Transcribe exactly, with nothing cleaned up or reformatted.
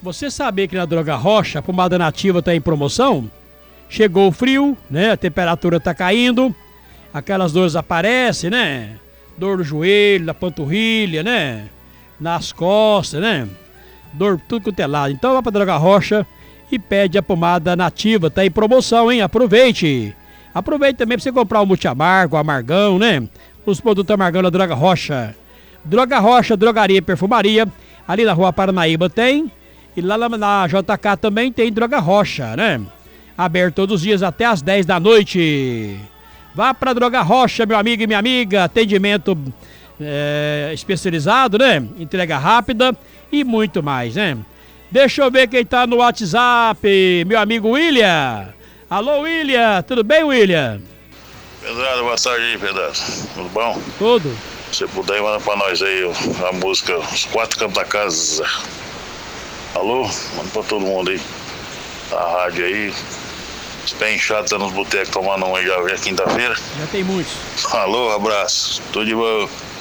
Você sabia que na Droga Rocha a pomada nativa está em promoção? Chegou o frio, né? A temperatura está caindo, aquelas dores aparecem, né? Dor no joelho, na panturrilha, né? Nas costas, né? Dor tudo quanto é lado. Então vai pra Droga Rocha e pede a pomada nativa, tá em promoção, hein? Aproveite! Aproveite também para você comprar o Multiamargo, o Amargão, né? Os produtos Amargão da Droga Rocha. Droga Rocha, Drogaria e Perfumaria. Ali na Rua Paranaíba tem. E lá na J K também tem Droga Rocha, né? Aberto todos os dias até às dez da noite. Vá pra Droga Rocha, meu amigo e minha amiga. Atendimento é, especializado, né? Entrega rápida e muito mais, né? Deixa eu ver quem tá no WhatsApp. Meu amigo William. Alô, William. Tudo bem, William? Pedrado, boa tarde aí, Pedrado. Tudo bom? Tudo. Se puder, manda pra nós aí a música Os Quatro Cantos da Casa. Alô? Manda pra todo mundo aí. A rádio aí. Os pés inchados tá nos botecos tomando um aí já, já quinta-feira. Já tem muitos. Alô, abraço. Tudo de bom.